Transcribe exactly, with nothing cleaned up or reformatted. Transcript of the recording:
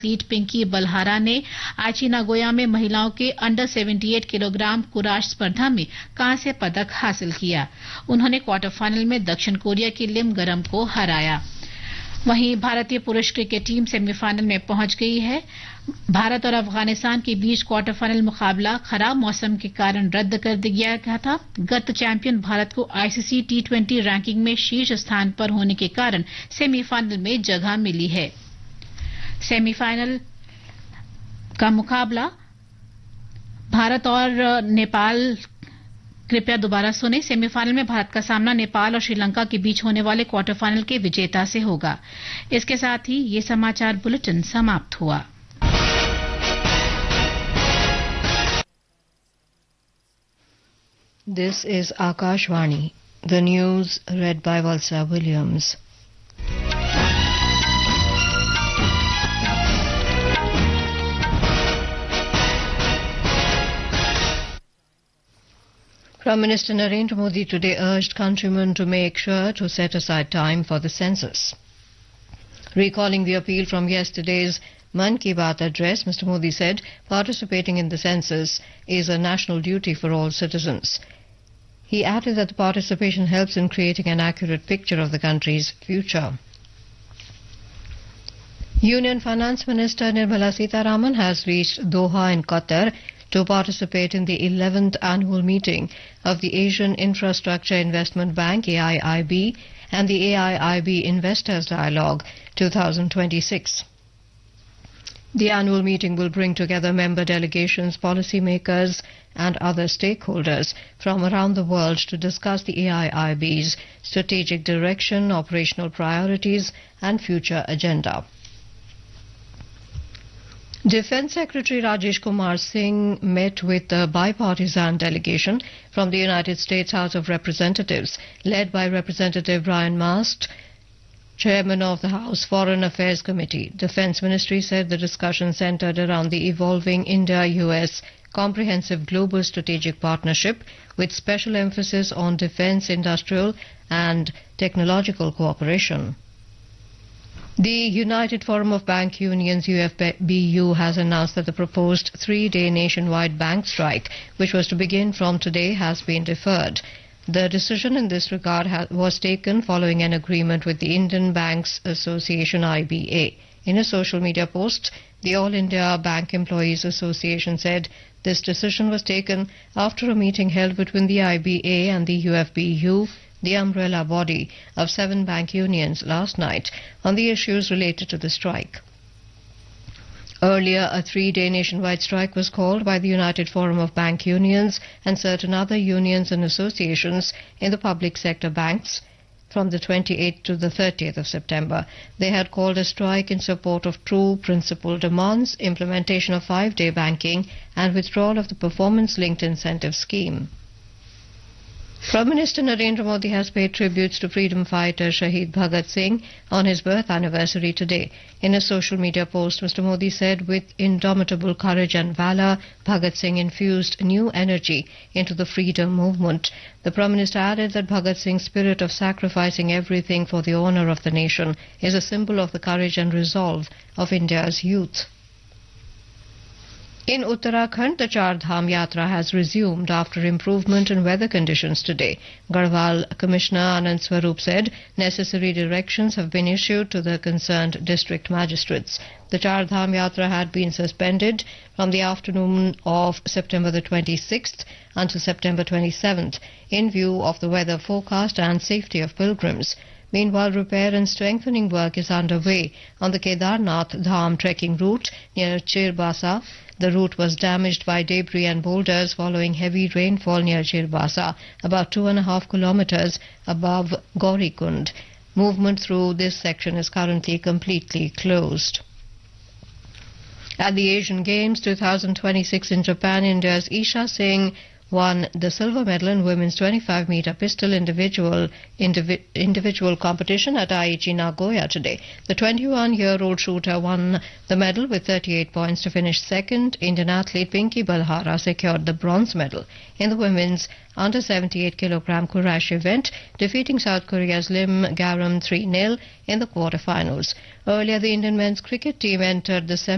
Athlete Pinky Balhara ने आईची Nagoya में महिलाओं के अंडर अठहत्तर किलोग्राम कुराश स्पर्धा में कांस्य पदक हासिल किया। उन्होंने क्वार्टर फाइनल में दक्षिण कोरिया की लिम गरम को हराया। वहीं भारतीय पुरुष क्रिकेट टीम सेमीफाइनल में पहुंच गई है। भारत और अफगानिस्तान के बीच क्वार्टर फाइनल मुकाबला खराब मौसम के कारण रद्द कर दिया गया था। गत चैंपियन भारत को आईसीसी टी ट्वेंटी रैंकिंग में शीर्ष स्थान पर होने के कारण सेमीफाइनल में जगह मिली है। सेमीफाइनल का मुकाबला भारत और नेपाल कृपया दोबारा सुने सेमीफाइनल में भारत का सामना नेपाल और श्रीलंका के बीच होने वाले क्वार्टर फाइनल के विजेता से होगा। इसके साथ ही ये समाचार बुलेटिन समाप्त हुआ। This is Akashvani. The news read by Valsa Williams. Prime Minister Narendra Modi today urged countrymen to make sure to set aside time for the census. Recalling the appeal from yesterday's Man Ki Baat address, Mister Modi said participating in the census is a national duty for all citizens. He added that the participation helps in creating an accurate picture of the country's future. Union Finance Minister Nirmala Sitharaman has reached Doha in Qatar to participate in the eleventh annual meeting of the Asian Infrastructure Investment Bank A I I B and the A I I B Investors Dialogue twenty twenty-six. The annual meeting will bring together member delegations, policymakers and other stakeholders from around the world to discuss the A I I B's strategic direction, operational priorities and future agenda. Defence Secretary Rajesh Kumar Singh met with a bipartisan delegation from the United States House of Representatives, led by Representative Brian Mast, Chairman of the House Foreign Affairs Committee. Defence Ministry said the discussion centred around the evolving India-U S Comprehensive Global Strategic Partnership with special emphasis on defence, industrial and technological cooperation. The United Forum of Bank Unions U F B U has announced that the proposed three-day nationwide bank strike, which was to begin from today, has been deferred. The decision in this regard ha- was taken following an agreement with the Indian Banks Association I B A. In a social media post, the All India Bank Employees Association said this decision was taken after a meeting held between the I B A and the U F B U, the umbrella body of seven bank unions, last night on the issues related to the strike. Earlier, a three-day nationwide strike was called by the United Forum of Bank Unions and certain other unions and associations in the public sector banks from the twenty-eighth to the thirtieth of September. They had called a strike in support of true principal demands, implementation of five-day banking and withdrawal of the performance-linked incentive scheme. Prime Minister Narendra Modi has paid tributes to freedom fighter Shahid Bhagat Singh on his birth anniversary today. In a social media post, Mister Modi said, with indomitable courage and valour, Bhagat Singh infused new energy into the freedom movement. The Prime Minister added that Bhagat Singh's spirit of sacrificing everything for the honour of the nation is a symbol of the courage and resolve of India's youth. In Uttarakhand, the Char Dham Yatra has resumed after improvement in weather conditions today. Garhwal Commissioner Anand Swarup said necessary directions have been issued to the concerned district magistrates. The Char Dham Yatra had been suspended from the afternoon of September the twenty-sixth until September twenty-seventh in view of the weather forecast and safety of pilgrims. Meanwhile, repair and strengthening work is underway on the Kedarnath Dham trekking route near Chirbasa. The route was damaged by debris and boulders following heavy rainfall near Chirbasa, about two and a half kilometers above Gaurikund. Movement through this section is currently completely closed. At the Asian Games twenty twenty-six in Japan, India's Isha Singh won the silver medal in women's twenty-five meter pistol individual indivi- individual competition at Aichi Nagoya today. The twenty-one-year-old shooter won the medal with thirty-eight points to finish second. Indian athlete Pinky Balhara secured the bronze medal in the women's under seventy-eight kilogram Kurash event, defeating South Korea's Lim Garam three nil in the quarterfinals. Earlier, the Indian men's cricket team entered the semi